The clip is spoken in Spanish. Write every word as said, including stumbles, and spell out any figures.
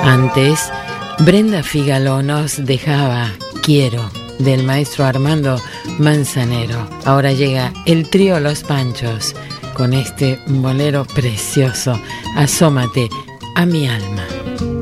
Antes, Brenda Figalo nos dejaba Quiero, del maestro Armando Manzanero. Ahora llega el trío Los Panchos con este bolero precioso, Asómate a mi alma.